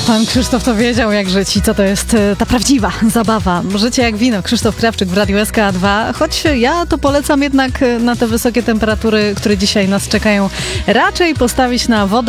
Pan Krzysztof to wiedział, jak żyć i co to jest ta prawdziwa zabawa. Życie jak wino. Krzysztof Krawczyk w Radiu SK2. Choć ja to polecam jednak na te wysokie temperatury, które dzisiaj nas czekają, raczej postawić na wodę